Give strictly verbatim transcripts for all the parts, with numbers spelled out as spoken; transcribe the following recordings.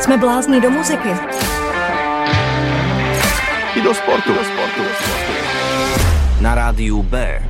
Jsme blázní do muziky. I do sportu. Do sportu. Na rádiu B.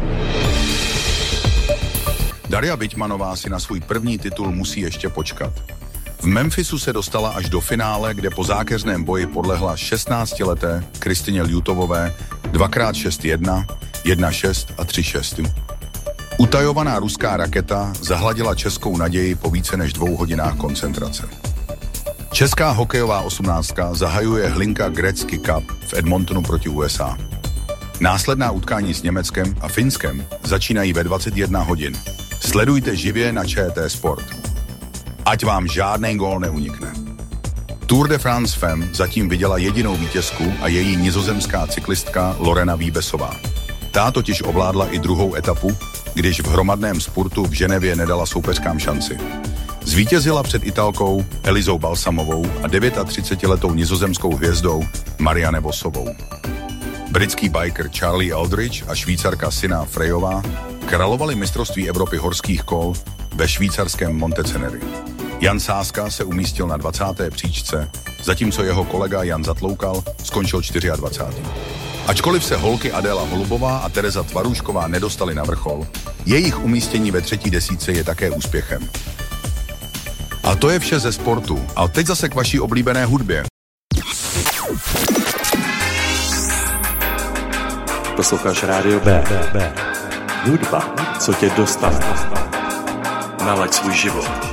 Darja Byťmanová si na svůj první titul musí ještě počkat. V Memphisu se dostala až do finále, kde po zákeřném boji podlehla šestnáctileté Kristině Ljutovové dvakrát šest jedna, jedna šest a tři šest. Utajovaná ruská raketa zahladila českou naději po více než dvou hodinách koncentrace. Česká hokejová osmnáctka zahajuje Hlinka Gretzky Cup v Edmontonu proti U S A. Následná utkání s Německem a Finskem začínají ve dvacet jedna hodin. Sledujte živě na Č T Sport. Ať vám žádný gól neunikne. Tour de France Femme zatím viděla jedinou vítězku a její nizozemská cyklistka Lorena Wiebesová. Ta totiž ovládla i druhou etapu, když v hromadném spurtu v Ženevě nedala soupeřkám šanci. Zvítězila před Italkou Elizou Balsamovou a třicetidevětiletou nizozemskou hvězdou Marianne Vosovou. Britský biker Charlie Aldridge a Švýcarka Sina Frejová královali mistrovství Evropy horských kol ve švýcarském Monteceneri. Jan Sáska se umístil na dvacáté příčce, zatímco jeho kolega Jan Zatloukal skončil dvacátý čtvrtý Ačkoliv se holky Adéla Holubová a Tereza Tvarůšková nedostali na vrchol, jejich umístění ve třetí desítce je také úspěchem. A to je vše ze sportu. A teď zase k vaší oblíbené hudbě. Posloucháš Rádio B. B. Hudba, co tě dostane. Nalaď svůj život.